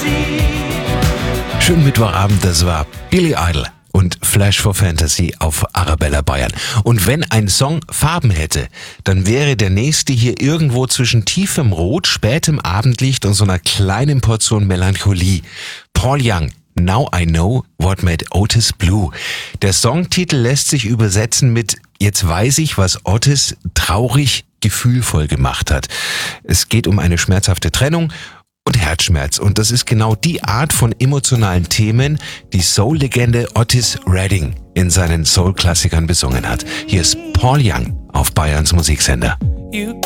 Schönen Mittwochabend, das war Billy Idol und Flash for Fantasy auf Arabella Bayern. Und wenn ein Song Farben hätte, dann wäre der nächste hier irgendwo zwischen tiefem Rot, spätem Abendlicht und so einer kleinen Portion Melancholie. Paul Young, Now I Know What Made Otis Blue. Der Songtitel lässt sich übersetzen mit Jetzt weiß ich, was Otis traurig, gefühlvoll gemacht hat. Es geht um eine schmerzhafte Trennung und Herzschmerz. Und das ist genau die Art von emotionalen Themen, die Soul-Legende Otis Redding in seinen Soul-Klassikern besungen hat. Hier ist Paul Young auf Bayerns Musiksender.